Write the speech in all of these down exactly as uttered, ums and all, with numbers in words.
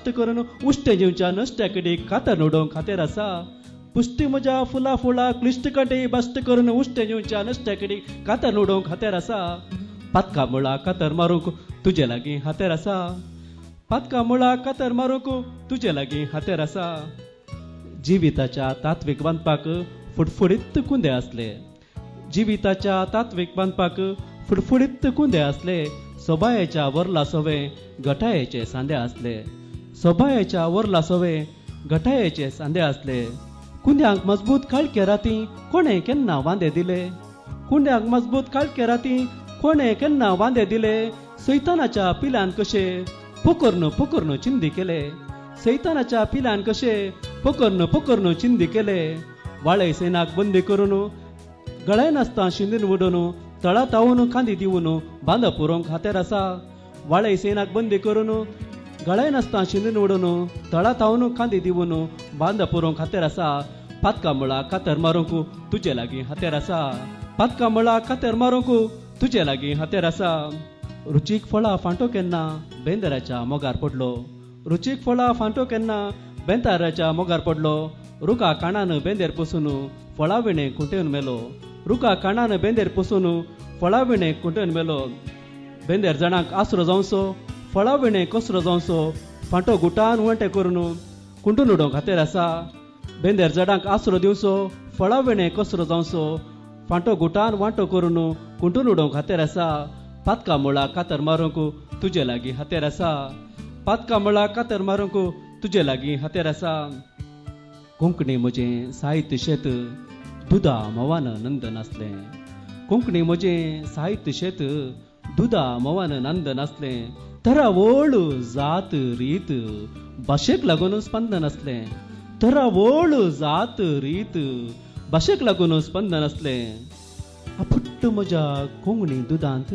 Bast करून उश्टे जेवच्या नश्ट्या कडेक कातर नोडोवंक खातीर आसा. पुष्टी म्हज्या फुला फुला क्लिश्ट काटे बस्ट करून उश्टे जेवच्या नश्ट्या कडेक कातर नोडोवंक खातीर आसा. पातका मुळा कातर मारूंक तुजे लागीं हातेर आसा. पातका मुळा कातर मारूंक तुजे लागीं हातेर आसा. जिविताच्या तात्वीक बांदपाक फुडफुडीत कुंदे आसले. जिविताच्या तात्वीक बांदपाक फुडफुडीत कुंदे आसले. सोबायेच्या वरला सोवे गटायेचे सांदे आसले. सोबायेच्या वरला सोवे गटायेचे सांदे आसले. कुंद्यांक मजबूत काळके राती कोणे केन्ना वांदे दिले. कुंड्यांक मजबूत काळके राती कोणे केन्ना वांदे दिले. सैतानाच्या पिल्यान कशे पोकर्न पोकर्न चिंदी केले. सैतानाच्या पिल्यान कशे पोकर्न पोकर्न चिंदी केले. वाळे सैनाक बंदी करून गळाय नासता शिंदीन उडोवन तळा तावून खांदी दिवन बांद पुरोवंक खातीर आसा. वाळे सैनाक बंदी करून गळाय नासता शिंदीन उडोवन तळा तावून खांदी दिवन बांद पुरोवंक खातीर आसा. पातका मुळा कातर मारूंक तुजे लागीं हातेर आसा. पातका मुळा कातर मारूंक तुजे लागीं हातेर आसा. रुचीक फळां फांटो केन्ना बेंदराच्या मोगार पडलो. रुचीक फळां फांटो केन्ना बेंदाराच्या मोगार पडलो. रुका काणान बेंदेर पसून फळां विणे कुंटेवन मेलो. रुका काणान बेंदेर पसून फळां विणे कुंटेवन मेलो. बेंदेर जाणांक आसरो जावचो फळां विणे कसरो जावचो फांटो गुटान वंटे करून कुंटून उडोवंक खातीर आसा. बेंदेर झाडांक आसरो दिवचो फळां विणे कसरो जावचो फांटो गुटान वांटो करून कुंटून उडोवंक खातीर आसा. पातका मुळा कातर मारूंक तुजे लागीं हातेर आसा. पातका मुळा कातर मारूंक तुजे लागीं हातेर आसा. कोंकणी म्हजें साहित्य शेत दुदा मोवान नंद नासलें. कोंकणी म्हजें साहित्य शेत दुदा मोवान नंद नासलें. तरा व्हड जात रीत भाशेक लागून स्पंदन आसलें. तरा व्हड जात रीत भाशेक लागून स्पंदन आसलें. आपुट्ट म्हज्या कोंकणी दुदांत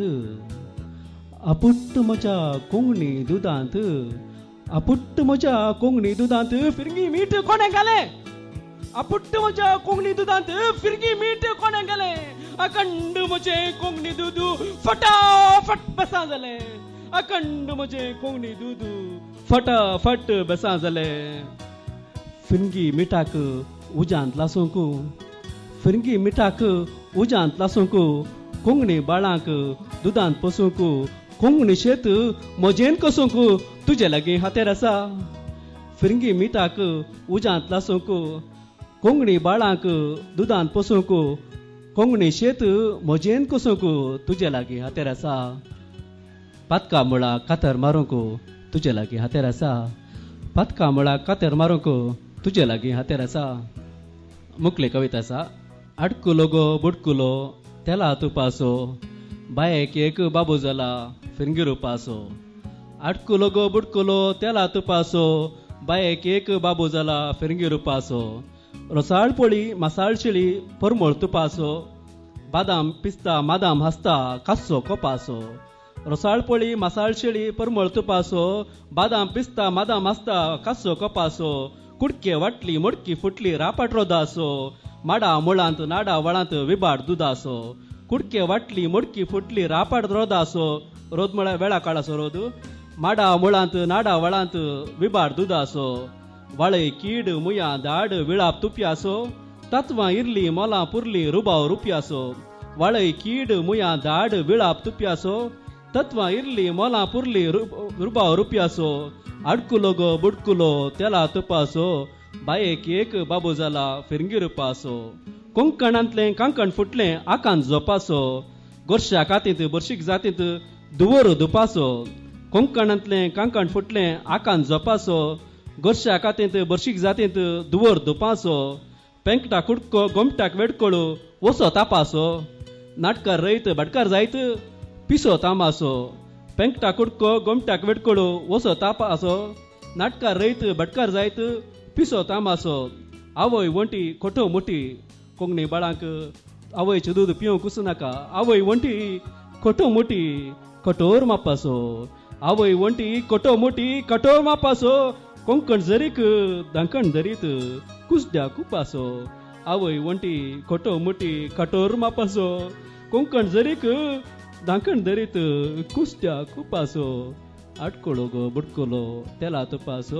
आपुट्ट म्हज्या कोंकणी दुदांत आपुट्ट म्हज्या कोंकणी दुदांत फिरगी मीठ कोणे घाले. आपुट्ट म्हज्या कोंकणी दुदांत फिरगी मीठ कोणे घाले. अखंड म्हजें कोंकणी दूद फटाफट बेसा जालें. अखंड म्हजें कोंकणी दूद फटाफट बेसा जालें. फिरगी मिठाक उज्यांत लासूंक फिरगी मिठाक उज्यांत लासूंक कोंकणी बाळांक दुदांत पसूंक कोंकणी शेत म्हजेन कसूंक तुजे लागीं हातेर आसा. फिरगी मिठाक उज्यांत लासूंक कोंकणी बाळांक दुदांत पसूंक कोंकणी शेत म्हजेन कसूंक तुजे लागीं हातेर आसा. पातका मुळा कातर मारूंक तुजे लागीं हातेर आसा. पातका मुळा कातर मारूंक तुजे लागीं हातेर आसा. मुखले कविता आसा. अडकुलो गो बुडकुलो तेला तुपासो बायेक एक बाबू जाला फिरंगी रुपासो. अडकुलो गो बुडकुलो तेला तुपासो बायेक एक बाबू जाला फिरंगी रुपासो. रसाळ पोळी मसाळ शिळी परमळ तुपासो बादाम पिस्ता मादाम हसता कासो कोपासो. रसाळ पोळी मसाळ शिळी परमळ तुपासो बादाम पिस्ता मादाम हसता कासो कोपासो. कुडके वाटली मोडकी फुटली रापाट रोदासो माडा मुळांत नाडा वळांत विबाड दुदासो. कुडके वाटली मोडकी फुटली रापाट रोदासो. रोद म्हळ्यार वेळा काळासो रोद. माडा मुळांत नाडा वळांत विबाड दुदासो. वाळय कीड मुया दाड विळाप तुप्यासो तत्वां इरली मोलां पुरली रुबाव रुपयासो. वाळय कीड मुया दाड विळाप तुप्यासो तत्वां इरली मोलां पुरली रुबाव रुपयासो. अडकुलो गो बुडकुलो तेला तुपासो बायेक एक बाबू जाला फिरंगी रुपासो. कोंकणांतलें कांकण फुटलें आकांत जोपासो गोरश्या कातींत बर्शीक जातींत दुवर दुपासो. कोंकणांतलें कांकण फुटलें आकांत जोपासो गोरश्या कातींत बर्शीक जातींत दुवर दुपासो. पेंकटा कुडको गोमटाक वेडकोळो वसो तापासो नाटकार रयत भटकार जायत पिसो तामासो. पेंकटा कुडको गोमटाक वेडकोळो वसो तापासो नाटकार रयत भटकार जायत पिसो तामासो. आवय वंटी खोटो मोठी कोंकणी बाळांक आवयचें दूद पिवंक कुसनाका. आवय वंटी खोटो मोठी कठोर मापासो. आवय वंटी खोटो मोठी कठोर मापासो. कोंकण जरीक दांकण जरीत कुसद्या कुपासो. आवय वंटी खोटो मोठी कठोर मापासो. कोंकण जरीक दांकण जरीत कुसद्या कुपासो. अडकुलो गो बुडकुलो तेला तुपासो